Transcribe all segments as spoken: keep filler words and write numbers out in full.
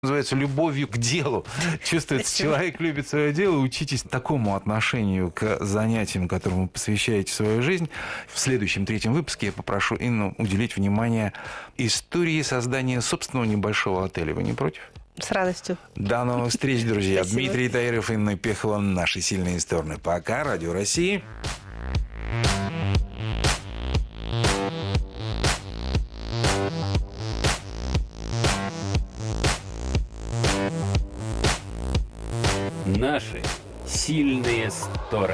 Называется любовью к делу. Чувствуется, человек любит свое дело. Учитесь такому отношению к занятиям, которым вы посвящаете свою жизнь. В следующем, третьем выпуске я попрошу Инну уделить внимание истории создания собственного небольшого отеля. Вы не против? С радостью. До новых встреч, друзья. Спасибо. Дмитрий Таиров, Инна Пехова. Наши сильные стороны. Пока. Радио России. Наши сильные стороны.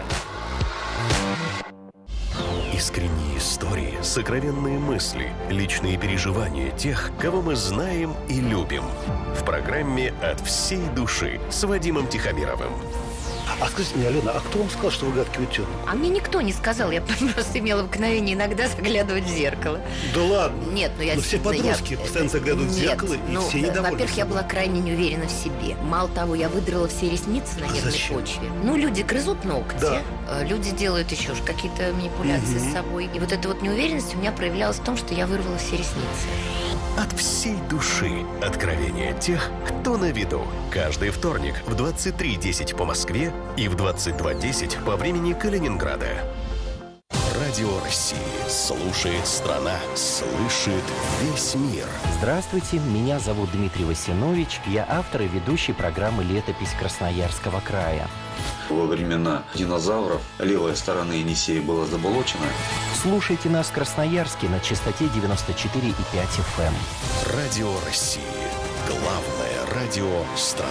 Искренние истории, сокровенные мысли, личные переживания тех, кого мы знаем и любим. В программе «От всей души» с Вадимом Тихомировым. А скажите мне, Алена, а кто вам сказал, что вы гадкий утенок? А мне никто не сказал, я просто имела обыкновение иногда заглядывать в зеркало. Да ладно? Нет, ну я... Но все подростки я... постоянно заглядывают в Нет, зеркало, и ну, все недовольны. Во-первых, я была крайне не уверена в себе. Мало того, я выдрала все ресницы на А нервной зачем? почве. Ну, люди грызут ногти, Да. люди делают еще же какие-то манипуляции Мгм. с собой. И вот эта вот неуверенность у меня проявлялась в том, что я вырвала все ресницы. От всей души. Откровения тех, кто на виду. Каждый вторник в двадцать три десять по Москве и в двадцать два десять по времени Калининграда. Радио России. Слушает страна. Слышит весь мир. Здравствуйте, меня зовут Дмитрий Васинович. Я автор и ведущий программы «Летопись Красноярского края». Во времена динозавров левая сторона Енисея была заболочена. Слушайте нас в Красноярске на частоте девяносто четыре и пять эф эм. Радио России. Главное радио страны.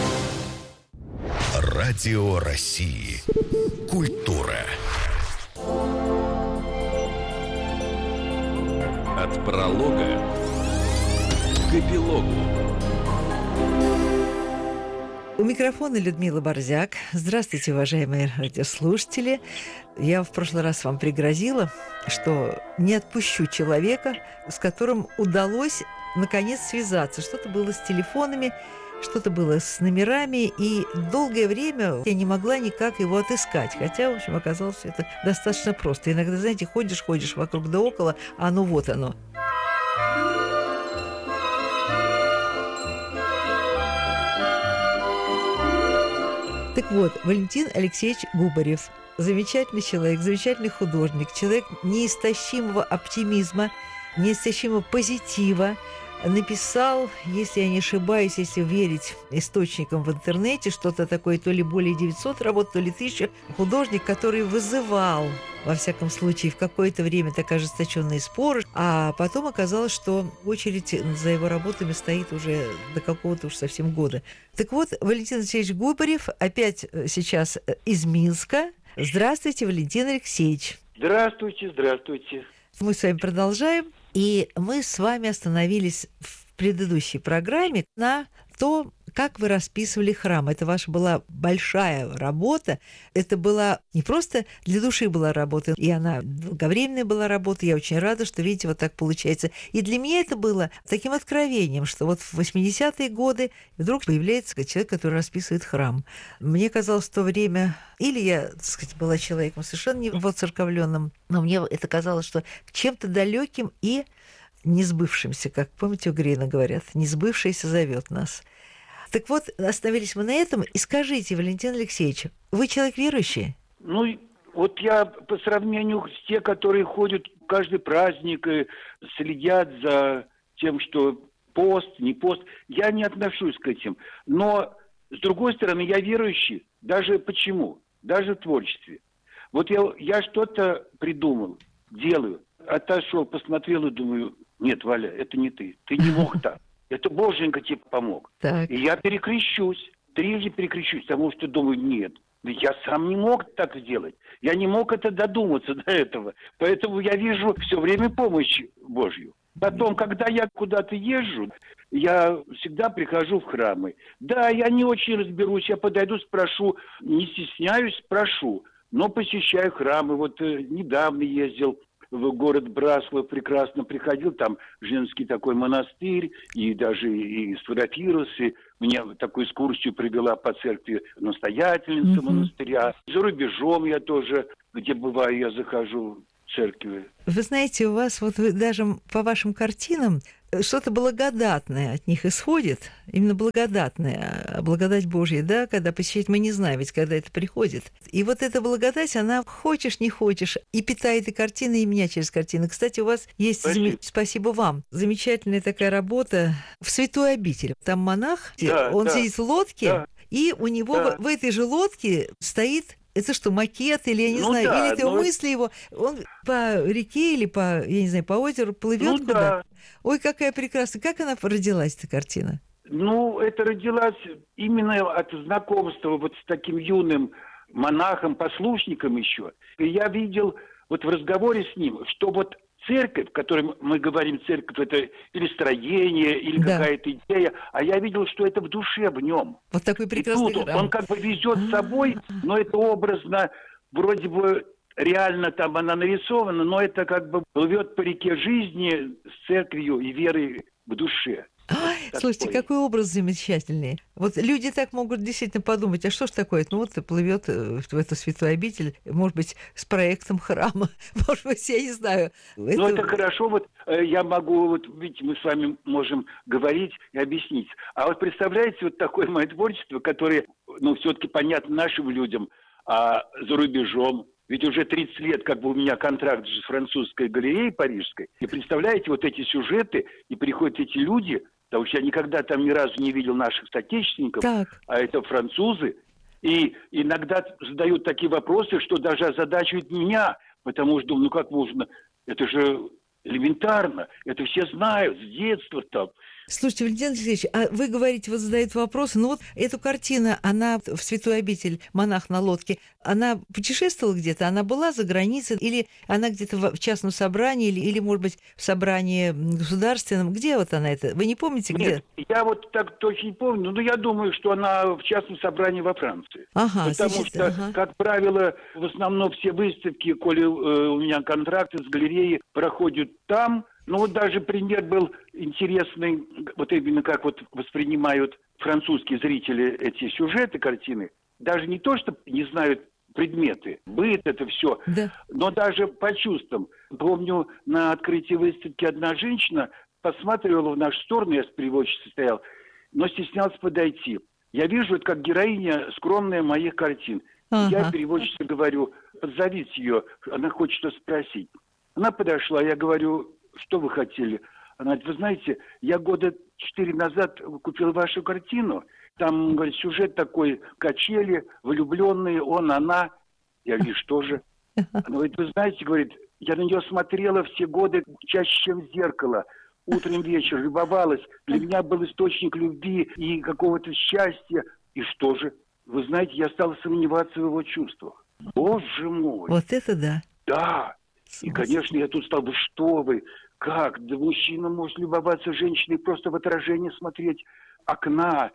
Радио России. Культура. От пролога к эпилогу. У микрофона Людмила Борзяк. Здравствуйте, уважаемые радиослушатели. Я в прошлый раз вам пригрозила, что не отпущу человека, с которым удалось наконец связаться. Что-то было с телефонами, что-то было с номерами, и долгое время я не могла никак его отыскать. Хотя, в общем, оказалось все это достаточно просто. Иногда, знаете, ходишь, ходишь вокруг да около, а ну вот оно. Так вот, Валентин Алексеевич Губарев. Замечательный человек, замечательный художник, человек неистощимого оптимизма, неистощимого позитива. Написал, если я не ошибаюсь, если верить источникам в интернете, что-то такое, то ли более девятьсот работ, то ли тысяча. Художник, который вызывал, во всяком случае, в какое-то время так ожесточенные споры, а потом оказалось, что очередь за его работами стоит уже до какого-то уж совсем года. Так вот, Валентин Алексеевич Губарев опять сейчас из Минска. Здравствуйте, Валентин Алексеевич. Здравствуйте, здравствуйте. Мы с вами продолжаем, и мы с вами остановились в предыдущей программе на то, как вы расписывали храм. Это ваша была большая работа. Это была не просто для души была работа, и она долговременная была работа. Я очень рада, что, видите, вот так получается. И для меня это было таким откровением, что вот в восьмидесятые годы вдруг появляется человек, который расписывает храм. Мне казалось в то время, или я, так сказать, была человеком совершенно не воцерковленным, но мне это казалось, что чем-то далеким и несбывшимся, как, помните, у Грина говорят, несбывшееся зовет нас. Так вот, остановились мы на этом. И скажите, Валентин Алексеевич, вы человек верующий? Ну, вот я по сравнению с теми, которые ходят в каждый праздник и следят за тем, что пост, не пост, я не отношусь к этим. Но, с другой стороны, я верующий. Даже почему? Даже в творчестве. Вот я, я что-то придумал, делаю, отошел, посмотрел и думаю, нет, Валя, это не ты. Ты не мог так. Это Боженька тебе помог. Так. И я перекрещусь, трижды перекрещусь, потому что думаю, нет, я сам не мог так сделать. Я не мог это додуматься до этого. Поэтому я вижу все время помощь Божью. Потом, когда я куда-то езжу, я всегда прихожу в храмы. Да, я не очень разберусь, я подойду, спрошу, не стесняюсь, спрошу, но посещаю храмы. Вот э, недавно ездил в город Браслав, прекрасно приходил, там женский такой монастырь, и даже и сфотографировался. Меня такую экскурсию привела по церкви настоятельница mm-hmm. монастыря. За рубежом я тоже, где бываю, я захожу в церкви. Вы знаете, у вас, вот вы даже по вашим картинам, что-то благодатное от них исходит, именно благодатное, благодать Божья, да, когда посещать, мы не знаем, ведь когда это приходит. И вот эта благодать, она хочешь, не хочешь, и питает и картины, и меня через картины. Кстати, у вас есть, спасибо, зам... спасибо вам, замечательная такая работа в святой обители. Там монах, да, он да. сидит в лодке, да. и у него да. в, в этой же лодке стоит... Это что, макет или, я не ну, знаю, да, или это но... мысли его, он по реке или по, я не знаю, по озеру плывет ну, куда? Да. Ой, какая прекрасная. Как она родилась, эта картина? Ну, это родилась именно от знакомства вот с таким юным монахом, послушником еще. И я видел вот в разговоре с ним, что вот церковь, в которой мы говорим, церковь, это или строение, или да. какая-то идея, а я видел, что это в душе в нем. Вот такой прекрасный тут он как бы везет с собой, но это образно, вроде бы реально там она нарисована, но это как бы плывет по реке жизни с церковью и верой в душе. Ой, слушайте, какой образ замечательный. Вот люди так могут действительно подумать, а что ж такое? Ну вот плывет в эту святую обитель, может быть, с проектом храма, может быть, я не знаю. Это... Ну это хорошо, вот я могу, вот видите, мы с вами можем говорить и объяснить. А вот представляете, вот такое мое творчество, которое, ну, все-таки понятно нашим людям, а за рубежом. Ведь уже тридцать лет как бы у меня контракт с французской галереей парижской. И представляете, вот эти сюжеты, и приходят эти люди, потому что я никогда там ни разу не видел наших соотечественников, так. а это французы. И иногда задают такие вопросы, что даже озадачивают меня, потому что, ну как можно, это же элементарно, это все знают с детства там. Слушайте, Валентин Алексеевич, а вы говорите, вот задают вопросы, ну вот эту картину, она в святую обитель, монах на лодке, она путешествовала где-то, она была за границей, или она где-то в частном собрании, или, или, может быть, в собрании государственном, где вот она это, вы не помните, где? Нет, я вот так точно не помню, но я думаю, что она в частном собрании во Франции. Ага, Потому значит, что, ага. как правило, в основном все выставки, коли э, у меня контракты с галереей, проходят там. Ну вот даже пример был интересный, вот именно как вот воспринимают французские зрители эти сюжеты, картины. Даже не то, что не знают предметы, быт, это все, да. но даже по чувствам. Помню, на открытии выставки одна женщина посматривала в нашу сторону, я с переводчицей стоял, но стеснялась подойти. Я вижу, это как героиня скромная моих картин. Ага. Я переводчице говорю, позовите ее, она хочет что спросить. Она подошла, я говорю... Что вы хотели? Она говорит, вы знаете, я года четыре назад купил вашу картину. Там, говорит, сюжет такой, качели, влюбленные, он, она. Я говорю, что же? Она говорит, вы знаете, говорит, я на нее смотрела все годы чаще, чем в зеркало. Утром, вечером, любовалась. Для меня был источник любви и какого-то счастья. И что же? Вы знаете, я стала сомневаться в его чувствах. Боже мой! Вот это да! Да! И, конечно, я тут стал бы, что вы, как? Да мужчина может любоваться женщиной, просто в отражение смотреть окна,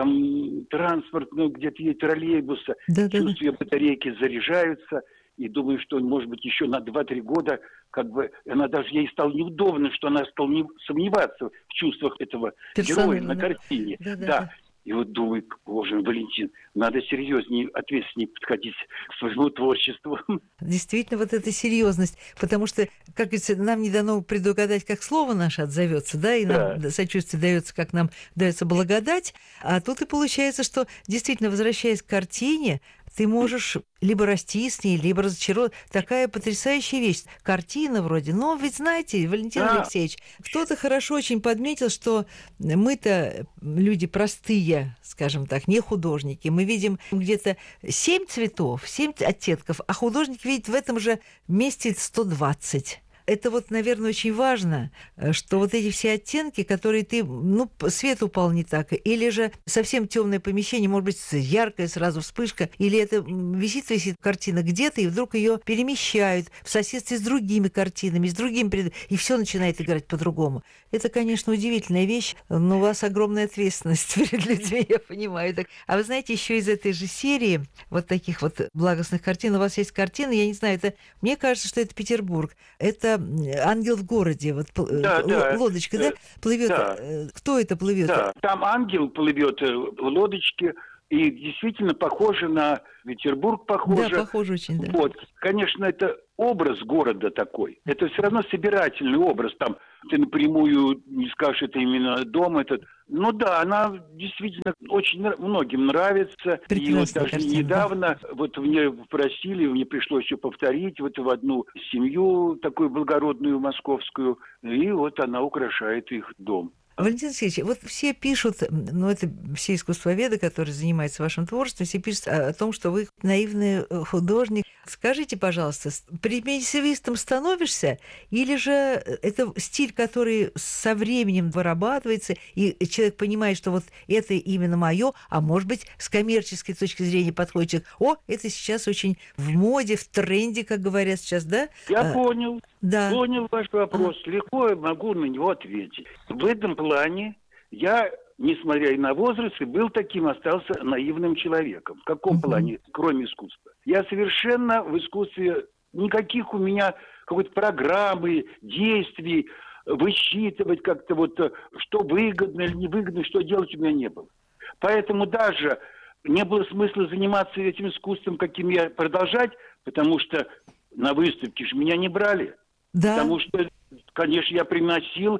там транспорт, ну, где-то есть троллейбуса, да, чувствуя да, да. батарейки заряжаются, и думаю, что, может быть, еще на два-три года, как бы, она даже, ей стало неудобно, что она стала не сомневаться в чувствах этого героя на картине. Да, да, да. Да. И вот думаю, боже, Валентин, надо серьезнее, ответственнее подходить к своему творчеству. Действительно, вот эта серьезность, потому что, как говорится, нам не дано предугадать, как слово наше отзовется, да, и нам да. сочувствие дается, как нам дается благодать, а тут и получается, что действительно, возвращаясь к картине, ты можешь либо расти с ней, либо разочароваться. Такая потрясающая вещь. Картина вроде. Но ведь знаете, Валентин да. Алексеевич, кто-то хорошо очень подметил, что мы-то люди простые, скажем так, не художники. Мы видим где-то семь цветов, семь оттенков, а художник видит в этом же месте сто двадцать. Это вот, наверное, очень важно, что вот эти все оттенки, которые ты, ну, свет упал не так, или же совсем темное помещение, может быть, яркая сразу вспышка, или это висит, висит картина где-то, и вдруг ее перемещают в соседстве с другими картинами, с другими пред... и все начинает играть по-другому. Это, конечно, удивительная вещь, но у вас огромная ответственность перед людьми, я понимаю. Так. А вы знаете, еще из этой же серии вот таких вот благостных картин, у вас есть картина, я не знаю, это, мне кажется, что это Петербург. Это ангел в городе, вот да, л- да, лодочка, да, плывет. Да. Кто это плывет? Да, там ангел плывет в лодочке, и действительно похоже на Петербург, похоже. Да, похоже очень, да. Вот, конечно, это образ города такой. Это все равно собирательный образ. Там ты напрямую не скажешь, это именно дом этот. Ну да, она действительно очень многим нравится. Прекрасная и вот даже картина. недавно вот мне просили, мне пришлось все повторить, вот в одну семью такую благородную московскую, и вот она украшает их дом. Валентин Алексеевич, вот все пишут, ну, это все искусствоведы, которые занимаются вашим творчеством, все пишут о том, что вы наивный художник. Скажите, пожалуйста, примитивистом становишься, или же это стиль, который со временем вырабатывается, и человек понимает, что вот это именно мое, а может быть, с коммерческой точки зрения подходит человек, о, это сейчас очень в моде, в тренде, как говорят сейчас, да? Я а, понял. Да. Понял ваш вопрос. А. Легко я могу на него ответить. В этом плане я, несмотря и на возраст, и был таким, остался наивным человеком. В каком uh-huh. плане, кроме искусства? Я совершенно в искусстве, никаких у меня какой-то программы, действий, высчитывать как-то вот, что выгодно или невыгодно, что делать у меня не было. Поэтому даже не было смысла заниматься этим искусством, каким я продолжать, потому что на выставке же меня не брали. Да. Потому что, конечно, я приносил,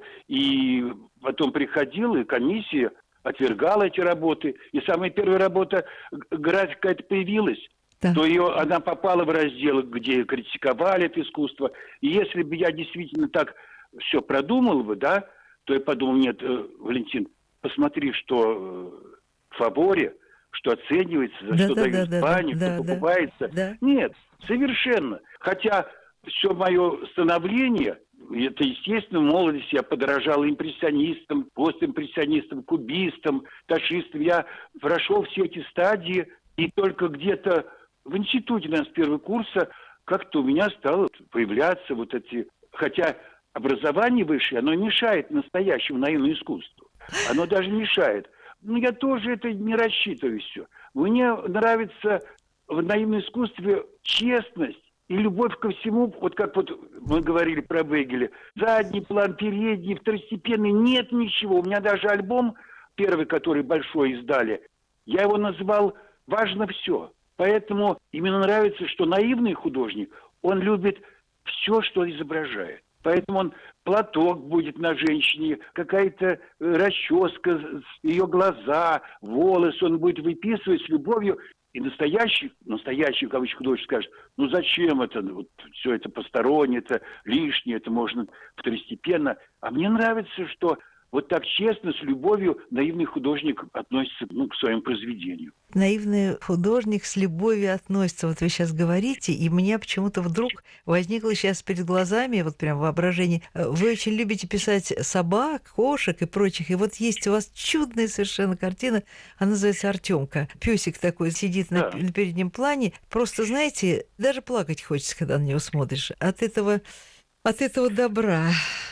и потом приходил, и комиссия отвергала эти работы. И самая первая работа, графика какая-то появилась, да. то ее, она попала в раздел, где критиковали это искусство. И если бы я действительно так все продумал бы, да, то я подумал, нет, Валентин, посмотри, что в фаворе, что оценивается, за да, что да, дают да, бани, да, что да, покупается. Да. Нет, совершенно. Хотя все мое становление, это, естественно, в молодости я подражал импрессионистам, постимпрессионистам, кубистам, ташистам. Я прошел все эти стадии, и только где-то в институте, наверное, с первого курса как-то у меня стало появляться вот эти... Хотя образование высшее, оно мешает настоящему наивному искусству. Оно даже мешает. Но я тоже это не рассчитываю все. Мне нравится в наивном искусстве честность и любовь ко всему, вот как вот мы говорили про Вегеля. Задний план, передний, второстепенный, нет ничего. У меня даже альбом, первый, который большой издали, я его назвал «Важно все». Поэтому именно нравится, что наивный художник, он любит все, что изображает. Поэтому он платок будет на женщине, какая-то расческа, ее глаза, волосы, он будет выписывать с любовью. И настоящий, настоящий, в кавычках, художник скажет, ну зачем это, вот, все это постороннее, это лишнее, это можно второстепенно. А мне нравится, что вот так честно, с любовью наивный художник относится, ну, к своему произведению. Наивный художник с любовью относится, вот вы сейчас говорите, и у меня почему-то вдруг возникло сейчас перед глазами, вот прям воображение, вы очень любите писать собак, кошек и прочих, и вот есть у вас чудная совершенно картина, она называется «Артемка». Пёсик такой сидит да. на, на переднем плане, просто, знаете, даже плакать хочется, когда на него смотришь, от этого, от этого добра.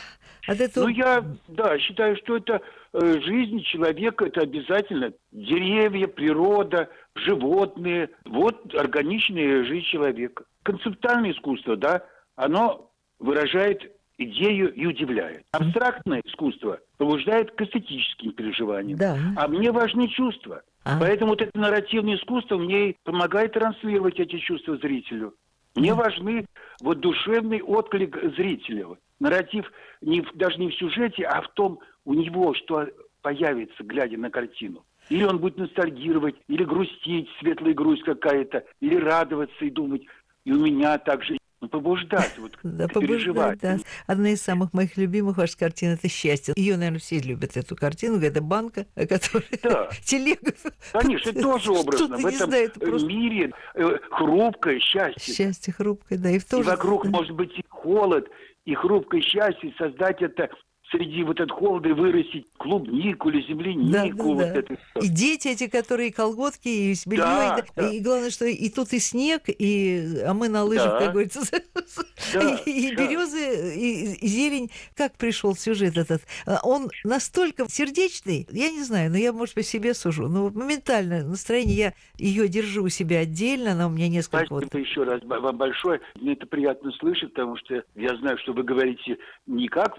От этого... Ну, я, да, считаю, что это э, жизнь человека, это обязательно деревья, природа, животные. Вот органичная жизнь человека. Концептуальное искусство, да, оно выражает идею и удивляет. Абстрактное искусство побуждает к эстетическим переживаниям. Да. А мне важны чувства. А? Поэтому вот это нарративное искусство мне помогает транслировать эти чувства зрителю. Мне важны вот душевный отклик зрителя. Нарратив не, даже не в сюжете, а в том у него, что появится, глядя на картину. Или он будет ностальгировать, или грустить, светлая грусть какая-то, или радоваться и думать, и у меня также побуждать, вот, да, переживать. Да. Одна из самых моих любимых ваших картин – это «Счастье». Ее, наверное, все любят, эту картину. Это банка, которая... Да. Телега. Конечно, это тоже образно. В этом знаю, просто... мире э, хрупкое счастье. Счастье хрупкое, да. И, в то и же... вокруг может быть и холод, и хрупкое счастье, создать это... среди вот этого холода вырастить клубнику или землянику. Да, да, вот да. Это. И дети эти, которые колготки, и с бельёй, да, и, да. и главное, что и тут и снег, и, а мы на лыжах, да. как говорится, да, и, и да. березы, и, и зелень. Как пришел сюжет этот? Он настолько сердечный, я не знаю, но я, может, по себе сужу. Но моментально настроение, я ее держу у себя отдельно, она у меня несколько... Спасибо вот... еще раз вам большое. Мне это приятно слышать, потому что я знаю, что вы говорите не как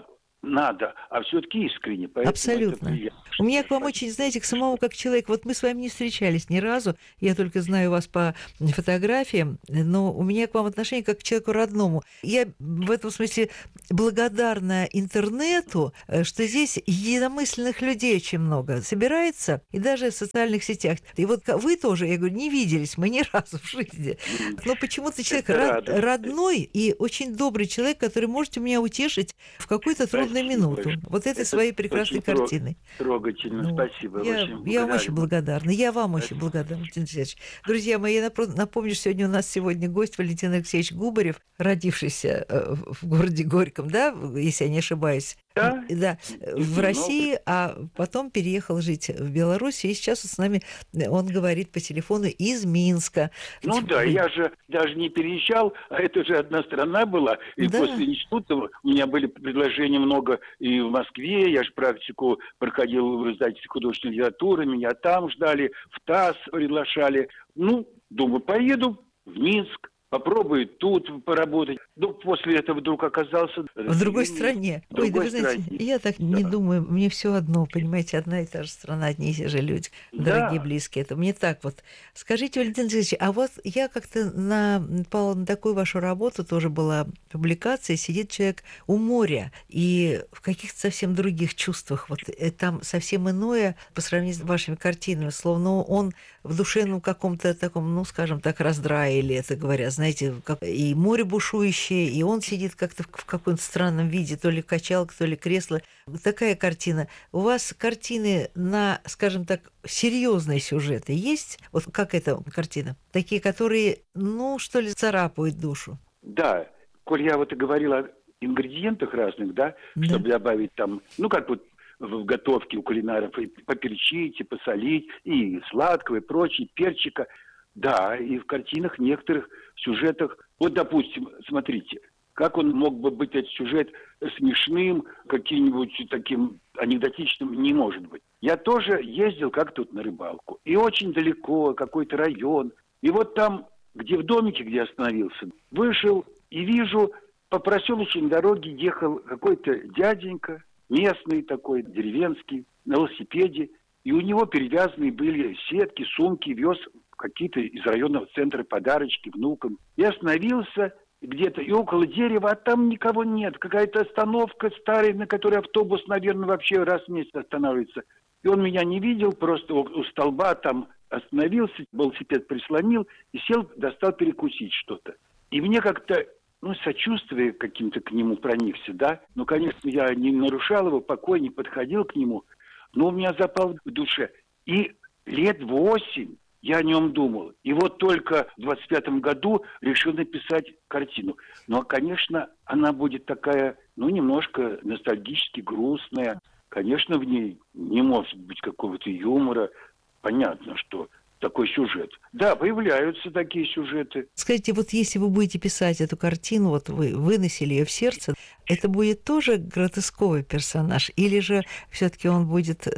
надо, а все-таки искренне. Поэтому абсолютно. У меня к вам очень, знаете, к самому как человек, вот мы с вами не встречались ни разу, я только знаю вас по фотографиям, но у меня к вам отношение как к человеку родному. Я в этом смысле благодарна интернету, что здесь единомысленных людей очень много собирается, и даже в социальных сетях. И вот вы тоже, я говорю, не виделись мы ни разу в жизни, но почему-то человек род, родной и очень добрый человек, который может меня утешить в какую-то трудную минуту. Большое. Вот этой Это своей прекрасной картиной. Трогательно, ну, спасибо. Я, очень я вам очень благодарна. Я вам спасибо. очень благодарна, Валентин Алексеевич. Друзья мои, я напомню, что сегодня у нас сегодня гость Валентин Алексеевич Губарев, родившийся в городе Горьком, да, если я не ошибаюсь. Да, да в России, а потом переехал жить в Беларусь, и сейчас с нами он говорит по телефону из Минска. Ну да, Вы... я же даже не переезжал, а это же одна страна была, и да. после института у меня были предложения много и в Москве, я же практику проходил в издательстве художественной литературы, меня там ждали, в ТАСС приглашали. Ну, думаю, поеду в Минск. Попробую тут поработать. Ну, после этого вдруг оказался... В другой стране. В другой Ой, да вы знаете, стране. я так да. не думаю. Мне все одно, понимаете, одна и та же страна, одни и те же люди, дорогие, да. близкие. Это мне так вот. Скажите, Валентин Алексеевич, а вот я как-то напала на такую вашу работу, тоже была публикация, сидит человек у моря, и в каких-то совсем других чувствах. Вот там совсем иное по сравнению с вашими картинами. Словно он в душевном каком-то таком, ну, скажем так, раздрае, или это говоря, знаете, как и море бушующее, и он сидит как-то в каком-то странном виде, то ли качалка, то ли кресло. Такая картина. У вас картины на, скажем так, серьезные сюжеты есть? Вот как эта картина? Такие, которые, ну, что ли, царапают душу? Да. Коль я вот и говорил о ингредиентах разных, да, да. чтобы добавить там, ну, как вот в готовке у кулинаров, и поперчить, и посолить, и сладкого, и прочее, перчика. Да, и в картинах некоторых сюжетах, вот, допустим, смотрите, как он мог бы быть, этот сюжет, смешным, каким-нибудь таким анекдотичным, не может быть. Я тоже ездил как-то вот на рыбалку, и очень далеко, какой-то район, и вот там, где в домике, где остановился, вышел и вижу, по проселочной дороге ехал какой-то дяденька, местный такой, деревенский, на велосипеде, и у него перевязаны были сетки, сумки, вез какие-то из районного центра подарочки внукам. Я остановился где-то и около дерева, а там никого нет. Какая-то остановка старая, на которой автобус, наверное, вообще раз в месяц останавливается. И он меня не видел, просто у столба там остановился, велосипед прислонил и сел, достал перекусить что-то. И мне как-то, ну, сочувствие каким-то к нему проникся, да. Ну, конечно, я не нарушал его покой, не подходил к нему, но у меня запал в душе. И лет восемь я о нем думал. И вот только в двадцать пятом году решил написать картину. Но, конечно, она будет такая, ну, немножко ностальгически грустная. Конечно, в ней не может быть какого-то юмора. Понятно, что такой сюжет. Да, появляются такие сюжеты. Скажите, вот если вы будете писать эту картину, вот вы выносили ее в сердце, это будет тоже гротесковый персонаж? Или же все-таки он будет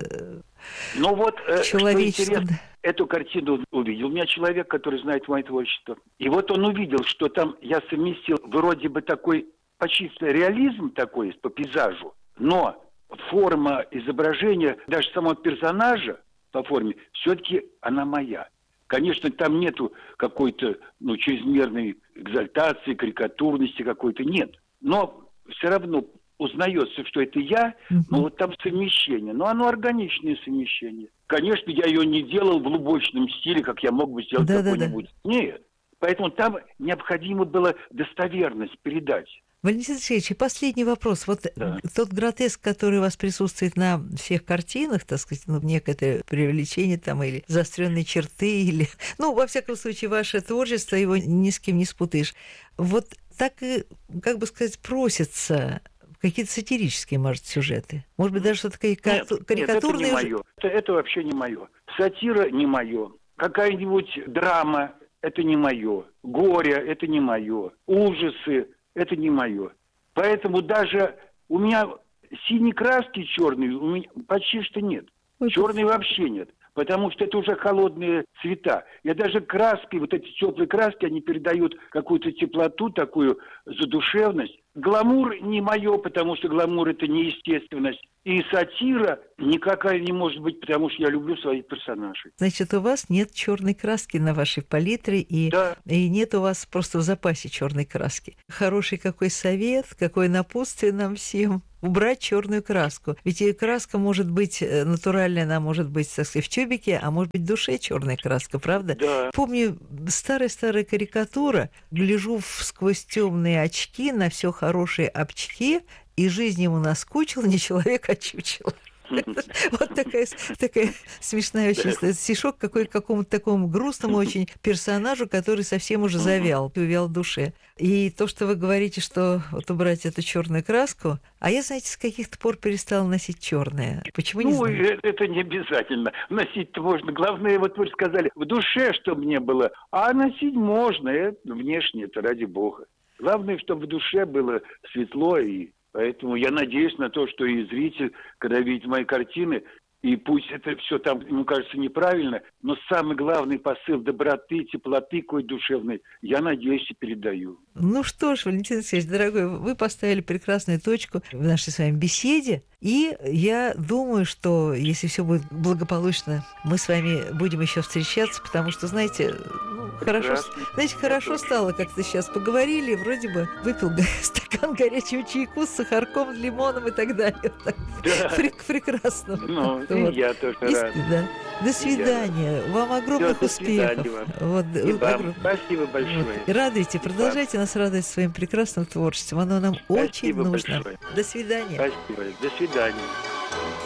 ну, вот, человеческим? Эту картину увидел у меня человек, который знает мое творчество. И вот он увидел, что там я совместил вроде бы такой почти реализм такой по пейзажу, но форма изображения даже самого персонажа по форме, все-таки она моя. Конечно, там нету какой-то, ну, чрезмерной экзальтации, карикатурности какой-то, нет. Но все равно узнается, что это я, uh-huh. но вот там совмещение. Но оно органичное совмещение. Конечно, я ее не делал в лубочном стиле, как я мог бы сделать да, какой-нибудь. Да, да. Нет. Поэтому там необходимо было достоверность передать. Валентин Алексеевич, и последний вопрос. Вот да. тот гротеск, который у вас присутствует на всех картинах, так сказать, ну, некое преувеличение там или заостренные черты, или... Ну, во всяком случае, ваше творчество, его ни с кем не спутаешь. Вот так и, как бы сказать, просится какие-то сатирические, может, сюжеты? Может быть, даже что-то карикатурное? Нет, нет, это не мое. Это, это вообще не мое. Сатира не мое. Какая-нибудь драма – это не мое. Горе – это не мое. Ужасы – это не мое. Поэтому даже у меня синей краски черной у меня почти что нет. Черной вообще нет. потому что это уже холодные цвета. Я даже краски, вот эти теплые краски, они передают какую-то теплоту, такую задушевность. Гламур не мое, потому что гламур – это неестественность. И сатира никакая не может быть, потому что я люблю своих персонажей. Значит, у вас нет черной краски на вашей палитре, и, да. и нет у вас просто в запасе черной краски. Хороший какой совет, какое напутствие нам всем. Убрать черную краску. Ведь и краска может быть натуральная, она может быть, так сказать, в тюбике, а может быть в душе черная краска, правда? Да. Помню, старая-старая карикатура, гляжу сквозь темные очки на все хорошие обчки, и жизнь ему наскучила, не человек, а чучело. Вот такая, такая смешная очень стишок какой, какому-то такому грустному очень персонажу, который совсем уже завял, увял в душе. И то, что вы говорите, что вот убрать эту черную краску, а я, знаете, с каких-то пор перестала носить черное. Почему не ну, знаю? это не обязательно. Носить-то можно. Главное, вот вы сказали, в душе, чтобы не было. А носить можно. Это, внешне, это ради бога. Главное, чтобы в душе было светло и... Поэтому я надеюсь на то, что и зритель, когда видит мои картины, и пусть это все там, ему кажется, неправильно, но самый главный посыл доброты, теплоты какой душевной, я надеюсь и передаю. Ну что ж, Валентин Алексеевич, дорогой, вы поставили прекрасную точку в нашей с вами беседе, и я думаю, что если все будет благополучно, мы с вами будем еще встречаться, потому что, знаете, ну, хорошо, знаете, хорошо стало, как-то сейчас поговорили, вроде бы выпил стакан горячего чайку с сахарком, лимоном и так далее. Да. Прекрасно. Ну, и я тоже рад. Да. До свидания. Я... Вам огромных Все, успехов. Вам. Вот, и вам. огром... Спасибо большое. Вот. Радуйте, продолжайте нас радовать своим прекрасным творчеством. Оно нам Спасибо очень нужно. Большое. До свидания. Спасибо. До свидания.